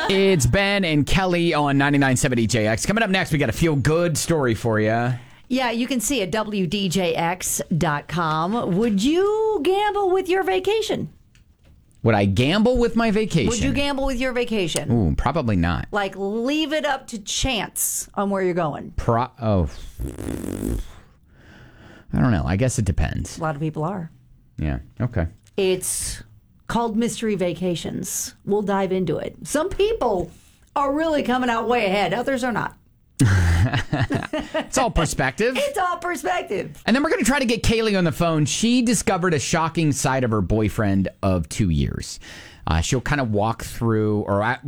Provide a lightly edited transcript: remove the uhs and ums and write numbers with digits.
It's Ben and Kelly on 99.7 EJX. Coming up next, we got a feel-good story for you. Yeah, you can see at WDJX.com. Would you gamble with your vacation? Would I gamble with my vacation? Would you gamble with your vacation? Ooh, probably not. Like, leave it up to chance on where you're going. I don't know. I guess it depends. A lot of people are. Yeah, okay. It's called Mystery Vacations. We'll dive into it. Some people are really coming out way ahead. Others are not. It's all perspective. It's all perspective. And then we're going to try to get Kaylee on the phone. She discovered a shocking side of her boyfriend of 2 years. She'll kind of walk through, or